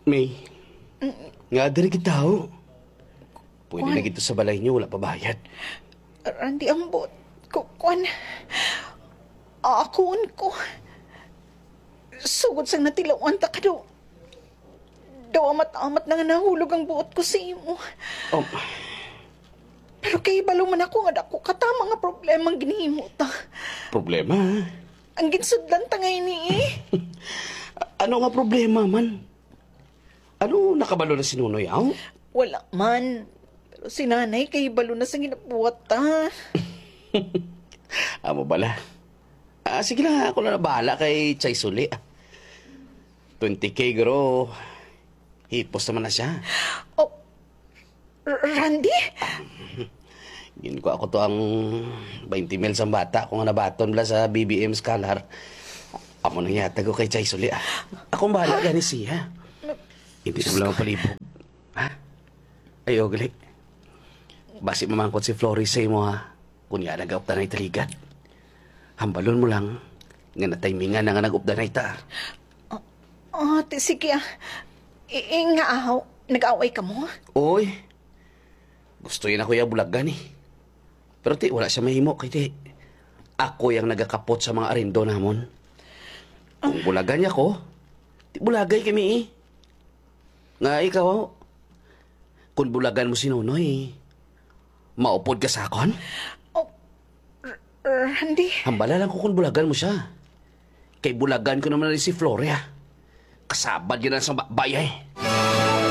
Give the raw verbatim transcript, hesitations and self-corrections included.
May, nga diri kita ho. Pwede Kuan. na gito sa balay niyo, wala pa bayad. Randy, ambot. Ku- Kuan. Akuon ko. Sugod sang natilawan ta ka daw. Daw amat-amat na nga nahulog ang buot ko sa imo. Oh, Pero kay balo man ako nga dako katama nga problema ang ginihimo ta. problema ha? Ang ginsudlan ta ngay ni eh. Ano nga problema man? Ano nakabalo na si Nunoy, aw? Wala man. Pero si nanay kay balo na sa ginabuhat ta. Amo bala. Ah, sige lang, ako na bahala kay Chay Suli. twenty K, garo. Hipos naman na siya. Oh, R- Randy? Gin ko ako to ang twenty mil sa bata kung nabaton bala sa B B M Scholar. Amo nang yatag ko kay Chay Suli. Ah. Akong bahala gani siya. Hindi na lang palibog. Ha? Ay, ogali. Basi mamangkot si Flores sa imo ha. Kunya nag-aupta na italigan. Hambalon mo lang nga na timingan na nga nag-upda na ita. Oh, ti sige ah. I- i- nga ahaw, nag-away ka mo? Oy, gusto yun ako yung bulagan eh. Pero ti, wala siya mahimo kay ti. Ako yung nagakapot sa mga arindo namon. Kung bulagan niya ko, ti bulagay kami eh. Nga ikaw, kung bulagan mo si Nonoy, maupod ka sa akon? Oh, R- Randy? Hambala lang ko kung bulagan mo siya. Kay bulagan ko naman rin si Floria. Kasabad yun lang sa ba- bayay.